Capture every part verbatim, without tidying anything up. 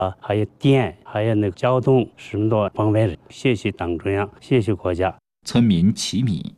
啊，还有电，还有那个交通什么多方面。谢谢党中央，谢谢国家。 村民齐米。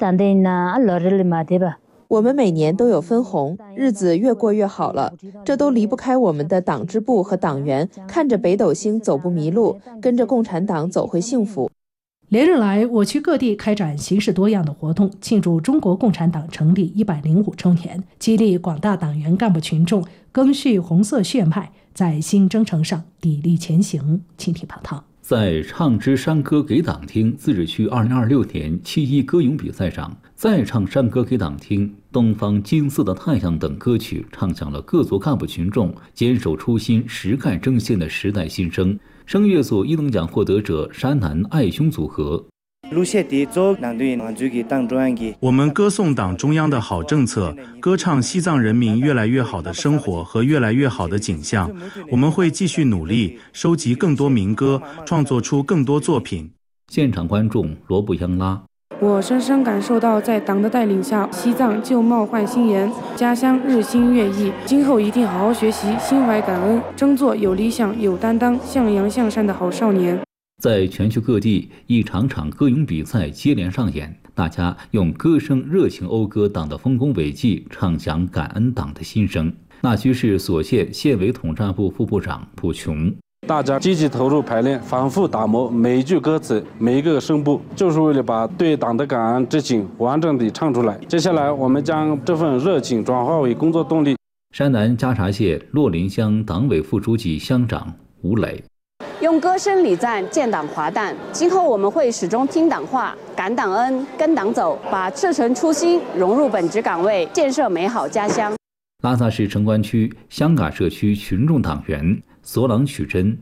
我们每年都有分红，日子越过越好了，这都离不开我们的党支部和党员，看着北斗星走不迷路，跟着共产党走回幸福。 连日来，我区各地开展形式多样的活动，庆祝中国共产党成立一百零五周年，激励广大党员干部群众赓续红色血脉，在新征程上砥砺前行。请听报道。 在唱支山歌给党听自治区二零二六年七一歌咏比赛上，再唱山歌给党听、东方金色的太阳等歌曲唱响了各族干部群众坚守初心、实干争先的时代心声。声乐组一等奖获得者山南爱兄组合。 我们歌颂党中央的好政策，歌唱西藏人民越来越好的生活和越来越好的景象。我们会继续努力，收集更多民歌，创作出更多作品。 现场观众罗布央拉。 我深深感受到，在党的带领下，西藏旧貌换新颜，家乡日新月异。今后一定好好学习，心怀感恩，争做有理想、有担当、向阳向善的好少年。 在全球各地，一场场歌咏比赛接连上演，大家用歌声热情讴歌党的丰功伟绩，唱响感恩党的心声。那区市所县县委统战部副部长卜琼。 大家积极投入排练，反复打磨每一句歌词、每一个声部，就是为了把对党的感恩之情完整地唱出来。接下来，我们将这份热情转化为工作动力。 山南嘉察县洛林乡党委副书记、乡长吴磊。 用歌声礼赞，建党华诞。今后我们会始终听党话，感党恩，跟党走，把赤诚初心融入本职岗位，建设美好家乡。 拉萨市城关区香嘎社区群众党员索朗曲珍。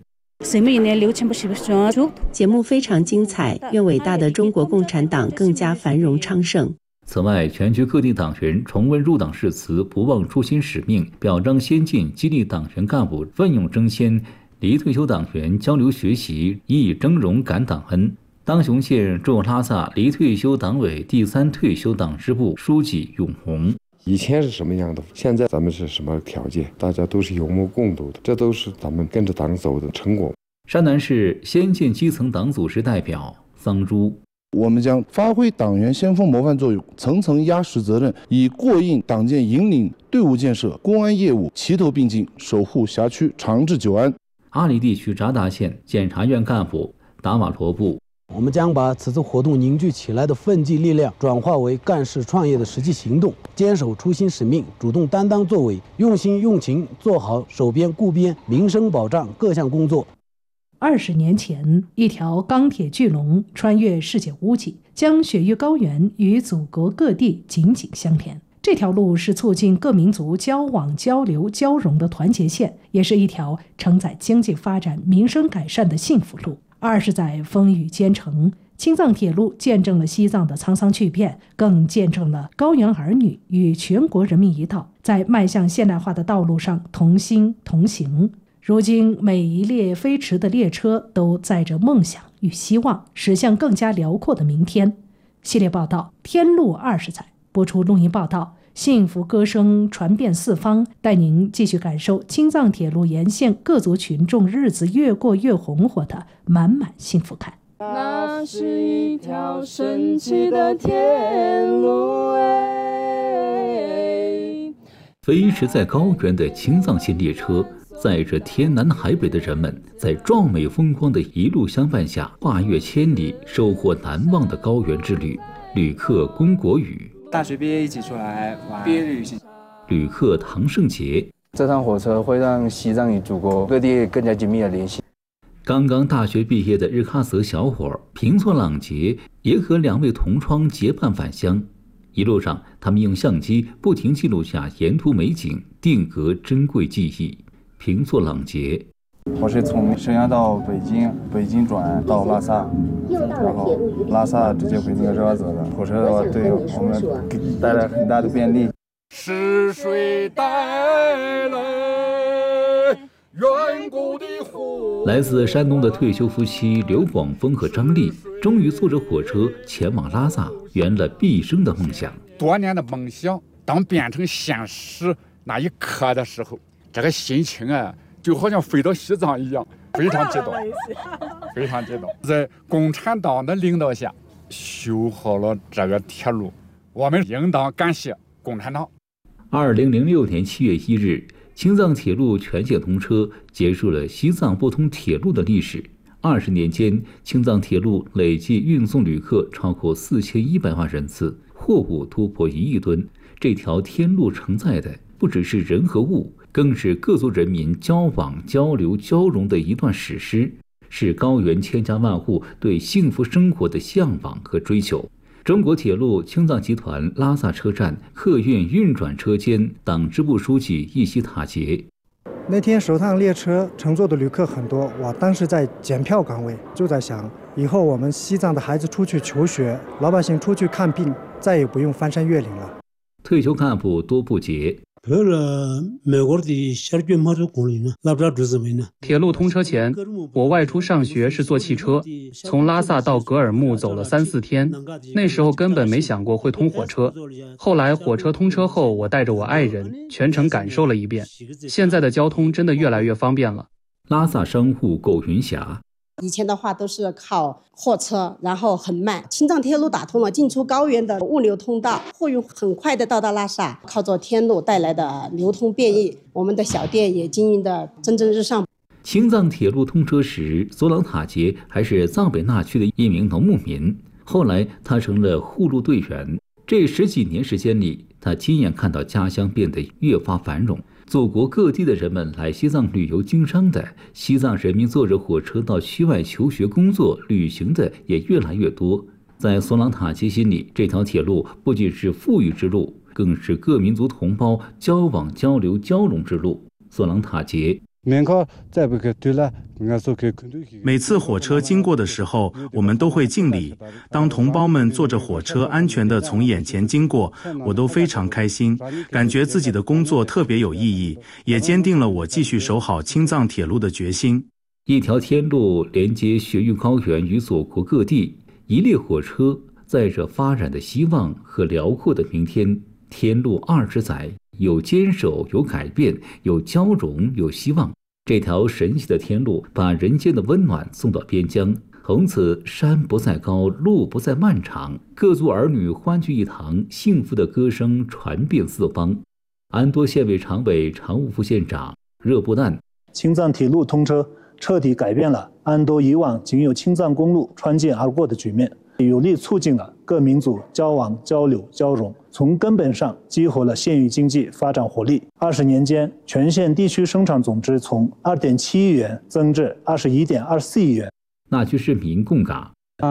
节目非常精彩，愿伟大的中国共产党更加繁荣昌盛。 此外，全区各地党员重温入党誓词，不忘初心使命，表彰先进，激励党员干部奋勇争先。离退休党员交流学习，以峥嵘感党恩。当雄县驻拉萨离退休党委第三退休党支部书记永红。 以前是什么样的，现在咱们是什么条件，大家都是有目共睹的，这都是咱们跟着党走的成果。 山南市先进基层党组织代表桑珠。 我们将发挥党员先锋模范作用，层层压实责任，以过硬党建引领队伍建设、公安业务齐头并进，守护辖区长治久安。 阿里地区扎达县检察院干部达瓦罗布。 我们将把此次活动凝聚起来的奋进力量转化为干事创业的实际行动，坚守初心使命，主动担当作为，用心用情做好守边顾边、民生保障各项工作。 二十年前，一条钢铁巨龙穿越世界屋脊，将雪域高原与祖国各地紧紧相连。这条路是促进各民族交往、交流、交融的团结线，也是一条承载经济发展、民生改善的幸福路。二十载风雨兼程，青藏铁路见证了西藏的沧桑巨变，更见证了高原儿女与全国人民一道，在迈向现代化的道路上同心同行。如今，每一列飞驰的列车都载着梦想与希望，驶向更加辽阔的明天。系列报道《天路二十载》播出录音报道，幸福歌声传遍四方，带您继续感受青藏铁路沿线各族群众日子越过越红火的满满幸福感。 那是一条神奇的天路哎， 飞驰在高原的青藏线列车，载着天南海北的人们，在壮美风光的一路相伴下，跨越千里，收获难忘的高原之旅。旅客龚国宇。 大学毕业一起出来玩毕业旅行。 旅客唐胜杰。 这趟火车会让西藏与祖国各地更加紧密的联系。 刚刚大学毕业的日喀则小伙平措朗杰也和两位同窗结伴返乡。一路上，他们用相机不停记录下沿途美景，定格珍贵记忆。平措朗杰。 我是从沈阳到北京，北京转到拉萨，然后拉萨直接回那个日喀则的。火车的话，对我们带来很大的便利。 是谁带来远古的湖？ 来自山东的退休夫妻刘广峰和张丽，终于坐着火车前往拉萨，圆了毕生的梦想。 多年的梦想，当变成现实那一刻的时候，这个心情啊， 就好像飞到西藏一样，非常激动，非常激动。在共产党的领导下，修好了这个铁路，我们应当感谢共产党。 二零零六年七月一日，青藏铁路全线通车，结束了西藏不通铁路的历史。二十年间，青藏铁路累计运送旅客超过四千一百万人次，货物突破一亿吨。这条天路承载的不只是人和物，更是各族人民交往、交流、交融的一段史诗，是高原千家万户对幸福生活的向往和追求。中国铁路青藏集团拉萨车站客运运转车间党支部书记易西塔杰。 那天首趟列车乘坐的旅客很多，我当时在检票岗位，就在想，以后我们西藏的孩子出去求学，老百姓出去看病，再也不用翻山越岭了。 退休干部多布杰。 铁路通车前，我外出上学是坐汽车，从拉萨到格尔木走了三四天，那时候根本没想过会通火车。后来火车通车后，我带着我爱人全程感受了一遍，现在的交通真的越来越方便了。 拉萨商户苟云霞。 以前的话都是靠货车，然后很慢。青藏铁路打通了进出高原的物流通道，货运很快的到达拉萨。靠着天路带来的流通便利，我们的小店也经营的蒸蒸日上。 青藏铁路通车时，索朗塔杰还是藏北那区的一名农牧民，后来他成了护路队员。这十几年时间里，他亲眼看到家乡变得越发繁荣。祖国各地的人们来西藏旅游经商的，西藏人民坐着火车到区外求学、工作、旅行的也越来越多。在索朗塔杰心里，这条铁路不仅是富裕之路，更是各民族同胞交往、交流、交融之路。索朗塔杰。 每次火车经过的时候，我们都会敬礼。当同胞们坐着火车安全地从眼前经过，我都非常开心，感觉自己的工作特别有意义，也坚定了我继续守好青藏铁路的决心。 一条天路连接雪域高原与祖国各地，一列火车载着发展的希望和辽阔的明天。天路二十载，有坚守，有改变，有交融，有希望。这条神奇的天路把人间的温暖送到边疆，从此山不再高，路不再漫长，各族儿女欢聚一堂，幸福的歌声传遍四方。安多县委常委、常务副县长热布难。 青藏铁路通车彻底改变了安多以往仅有青藏公路穿境而过的局面，有力促进了各民族交往、交流、交融，从根本上激活了县域经济发展活力。二十年间，全县地区生产总值从 二点七亿元增至 二十一点二四亿元。 那区市民共感。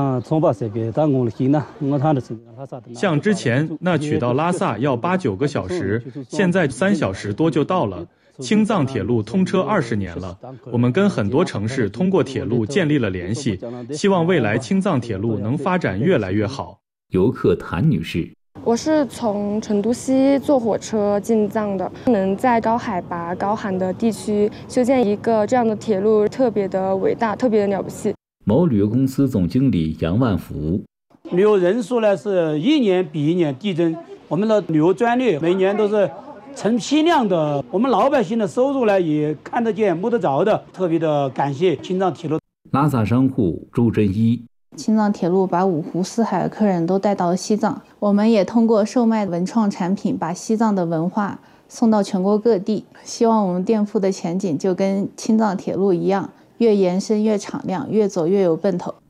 像之前那取到拉萨要八九个小时，现在三小时多就到了。青藏铁路通车二十年了，我们跟很多城市通过铁路建立了联系，希望未来青藏铁路能发展越来越好。 游客谭女士。 我是从成都西坐火车进藏的，能在高海拔、高寒的地区修建一个这样的铁路，特别的伟大，特别的了不起。 某旅游公司总经理杨万福。 旅游人数呢是一年比一年递增，我们的旅游专列每年都是成批量的，我们老百姓的收入呢也看得见摸得着的，特别的感谢青藏铁路。 拉萨商户朱真一。 青藏铁路把五湖四海的客人都带到了西藏，我们也通过售卖文创产品把西藏的文化送到全国各地。希望我们店铺的前景就跟青藏铁路一样，越延伸越敞亮，越走越有奔头。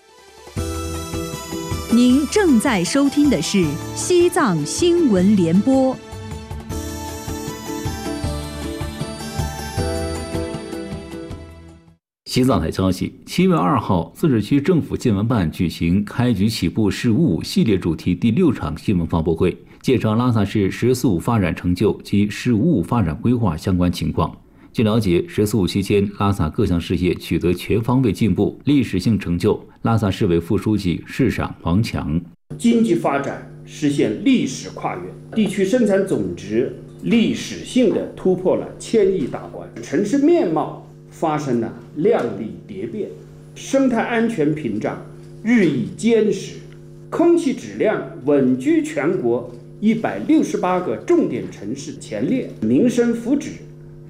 您正在收听的是西藏新闻联播。 西藏台消息，七月二号，自治区政府新闻办举行开局起步“十五”系列主题第六场新闻发布会，介绍拉萨市“十四五”发展成就及“十五五”发展规划相关情况。据了解，“十四五”期间，拉萨各项事业取得全方位进步，历史性成就。拉萨市委副书记、市长王强： 经济发展实现历史跨越，地区生产总值历史性的突破了千亿大关，城市面貌发生了亮丽蝶变，生态安全屏障日益坚实，空气质量稳居全国一百六十八个重点城市前列，民生福祉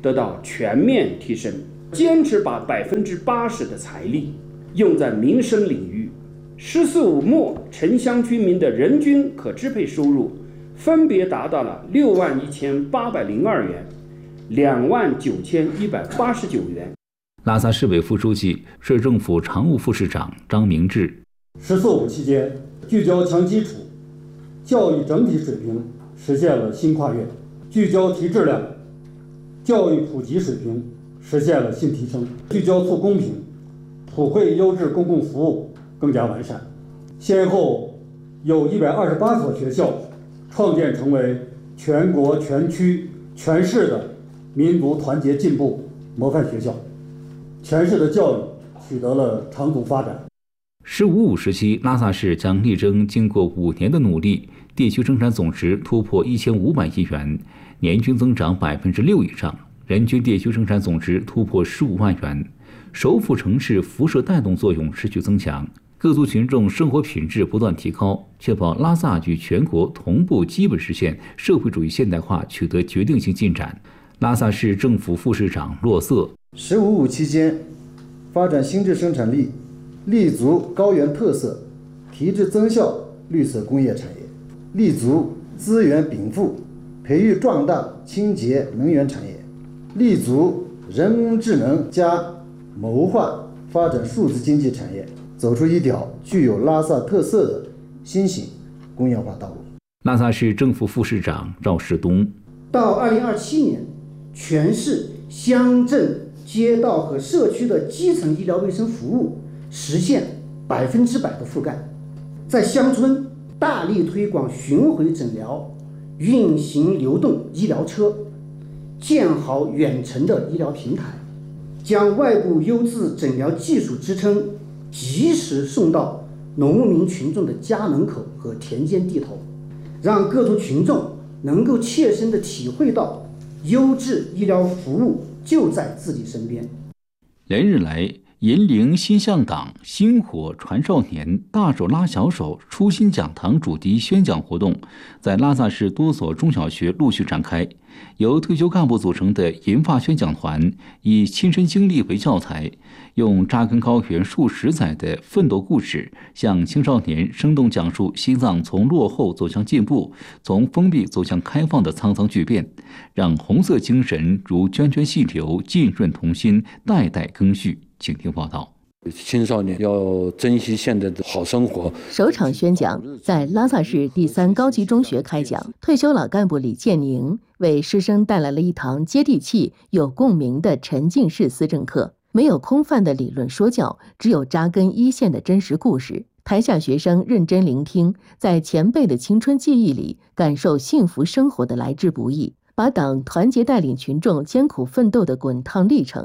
得到全面提升，坚持把百分之八十的财力用在民生领域。“十四五”末城乡居民的人均可支配收入分别达到了六万一千八百零二元、两万九千一百八十九元。 拉萨市委副书记、市政府常务副市长张明志：“ 十四五期间，聚焦强基础，教育整体水平实现了新跨越；聚焦提质量，教育普及水平实现了新提升；聚焦促公平，普惠优质公共服务更加完善。先后有一百二十八所学校创建成为全国、全区、全市的民族团结进步模范学校，全市的教育取得了长足发展。”“ 十五五”时期，拉萨市将力争经过五年的努力，地区生产总值突破一千五百亿元，年均增长百分之六以上，人均地区生产总值突破十五万元，首府城市辐射带动作用持续增强，各族群众生活品质不断提高，确保拉萨与全国同步基本实现社会主义现代化取得决定性进展。拉萨市政府副市长洛瑟：“ 十五五期间，发展新质生产力，立足高原特色，提质增效绿色工业产业，立足资源禀赋，培育壮大清洁能源产业，立足人工智能加谋划发展数字经济产业，走出一条具有拉萨特色的新型工业化道路。” 拉萨市政府副市长赵世东：“ 到二零二七年，全市乡镇、街道和社区的基层医疗卫生服务实现百分之百的覆盖。在乡村大力推广巡回诊疗，运行流动医疗车，建好远程的医疗平台，将外部优质诊疗技术支撑及时送到农民群众的家门口和田间地头，让各族群众能够切身地体会到优质医疗服务就在自己身边。” 连日来，引领新向党、薪火传少年、大手拉小手初心讲堂主题宣讲活动在拉萨市多所中小学陆续展开。由退休干部组成的银发宣讲团以亲身经历为教材，用扎根高原数十载的奋斗故事，向青少年生动讲述西藏从落后走向进步、从封闭走向开放的沧桑巨变，让红色精神如涓涓细流浸润童心，代代更续。请听报道。 青少年要珍惜现在的好生活。 首场宣讲在拉萨市第三高级中学开讲，退休老干部李建宁为师生带来了一堂接地气、有共鸣的沉浸式思政课。没有空泛的理论说教，只有扎根一线的真实故事。台下学生认真聆听，在前辈的青春记忆里感受幸福生活的来之不易，把党团结带领群众艰苦奋斗的滚烫历程